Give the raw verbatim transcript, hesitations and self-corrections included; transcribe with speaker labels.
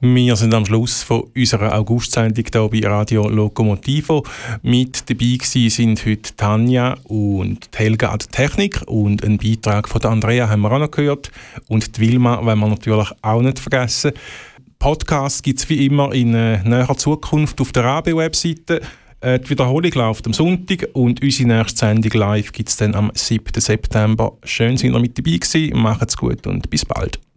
Speaker 1: Wir sind am Schluss von unserer August-Sendung hier bei Radio Lokomotivo. Mit dabei gewesen sind heute Tanja und Helga an der Technik und einen Beitrag von der Andrea haben wir auch noch gehört. Und die Wilma wollen wir natürlich auch nicht vergessen. Podcast gibt es wie immer in äh, näherer Zukunft auf der A B-Webseite. Äh, die Wiederholung läuft am Sonntag und unsere nächste Sendung live gibt es dann am siebten September. Schön, dass ihr mit dabei gewesen. Macht's gut und bis bald.